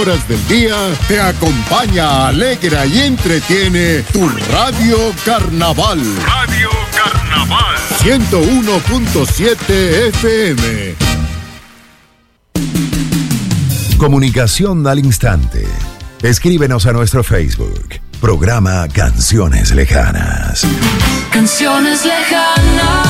horas del día te acompaña, alegra y entretiene tu Radio Carnaval. Radio Carnaval 101.7 FM. Comunicación al instante. Escríbenos a nuestro Facebook. Programa Canciones Lejanas. Canciones lejanas.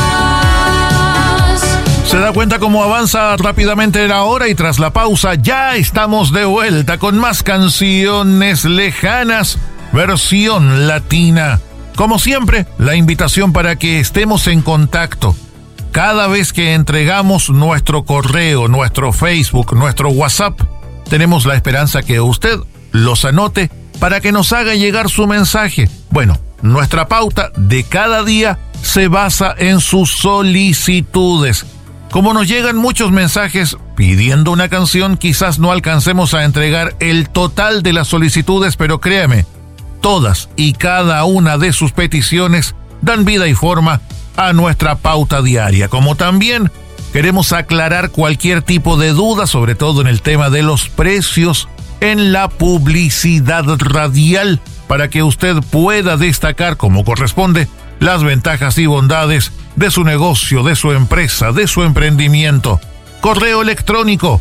¿Se da cuenta cómo avanza rápidamente la hora? Y tras la pausa ya estamos de vuelta con más Canciones Lejanas, versión latina. Como siempre, la invitación para que estemos en contacto. Cada vez que entregamos nuestro correo, nuestro Facebook, nuestro WhatsApp, tenemos la esperanza que usted los anote para que nos haga llegar su mensaje. Bueno, nuestra pauta de cada día se basa en sus solicitudes. Como nos llegan muchos mensajes pidiendo una canción, quizás no alcancemos a entregar el total de las solicitudes, pero créame, todas y cada una de sus peticiones dan vida y forma a nuestra pauta diaria. Como también queremos aclarar cualquier tipo de duda, sobre todo en el tema de los precios en la publicidad radial, para que usted pueda destacar como corresponde las ventajas y bondades de su negocio, de su empresa, de su emprendimiento. Correo electrónico,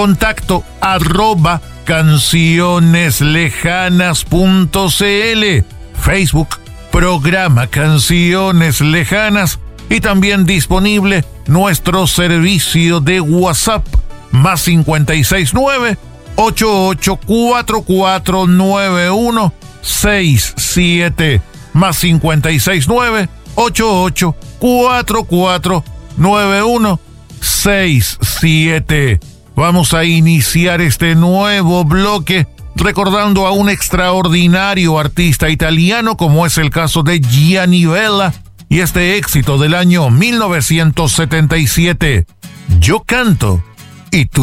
contacto@cancioneslejanas.cl. Facebook, programa Canciones Lejanas, y también disponible nuestro servicio de WhatsApp, más 569 88449167, más 569 88449167. Vamos a iniciar este nuevo bloque recordando a un extraordinario artista italiano como es el caso de Gianni Vella y este éxito del año 1977, Yo canto y tú